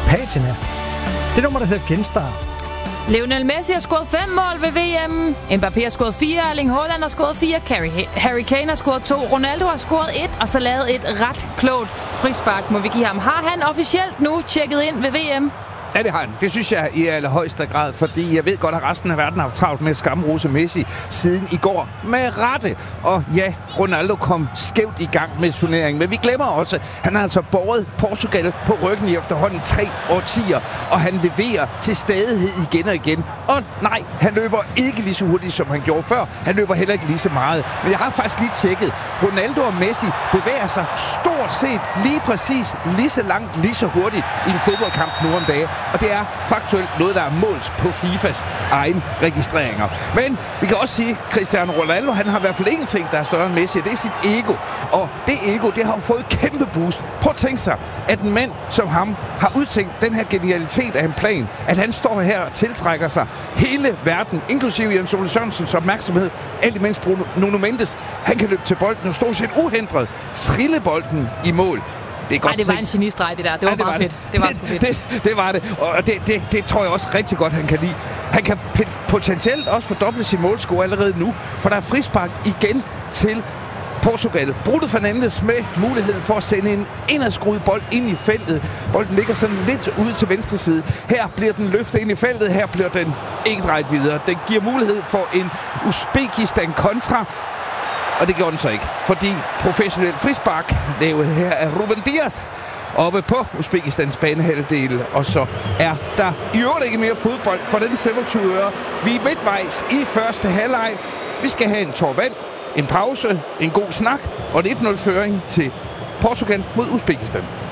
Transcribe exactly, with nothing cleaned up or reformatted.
Patina. Det nummer, der hedder Genstar. Lionel Messi har scoret fem mål ved V M. Mbappé har scoret fire. Erling Haaland har scoret fire. Harry Kane har scoret to. Ronaldo har scoret et, og så lavet et ret klogt frispark, må vi give ham. Har han officielt nu tjekket ind ved V M? Ja, det har han. Det synes jeg i allerhøjeste grad, fordi jeg ved godt, at resten af verden har travlt med at skamrose Messi siden i går. Med rette. Og ja, Ronaldo kom skævt i gang med turneringen. Men vi glemmer også, at han har altså båret Portugal på ryggen i efterhånden tre årtier. Og han leverer til stadighed igen og igen. Og nej, han løber ikke lige så hurtigt, som han gjorde før. Han løber heller ikke lige så meget. Men jeg har faktisk lige tjekket. Ronaldo og Messi bevæger sig stort set lige præcis lige så langt, lige så hurtigt i en fodboldkamp nu om dagen. Og det er faktuelt noget, der er målt på FIFAs egen registreringer. Men vi kan også sige, at Cristiano Ronaldo, han har i hvert fald ingenting, der er større end Messi. Det er sit ego. Og det ego, det har jo fået et kæmpe boost. Prøv at tænke sig, at en mand som ham har udtænkt den her genialitet af en plan. At han står her og tiltrækker sig hele verden, inklusive Jens Ole Sørensens opmærksomhed. Alt imens Bruno Nuno Mendes, han kan løbe til bolden og stå set uhindret. Trille bolden i mål. Det, er godt Ej, det var en genistreg, det der. Det var ja, det bare var fedt. Det, det var det, fedt. Det, det var det. Og det, det, det tror jeg også rigtig godt, han kan lide. Han kan potentielt også fordoble sin målscore allerede nu, for der er frispark igen til Portugal. Bruno Fernandes med muligheden for at sende en indadskruet bold ind i feltet. Bolden ligger sådan lidt ude til venstre side. Her bliver den løftet ind i feltet. Her bliver den ikke drejet videre. Den giver mulighed for en Uzbekistan-kontra. Og det gjorde den så ikke, fordi professionel frispark lavet her af Ruben Dias oppe på Uzbekistans banehalvdel. Og så er der i øvrigt ikke mere fodbold for den femogtyve øre. Vi er midtvejs i første halvleg. Vi skal have en tår vand, en pause, en god snak og en et nul føring til Portugal mod Uzbekistan.